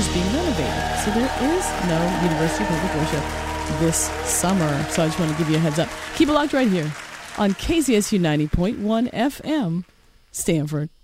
is being renovated. So there is no University of Public Worship this summer. So I just want to give you a heads up. Keep it locked right here on KZSU 90.1 FM, Stanford.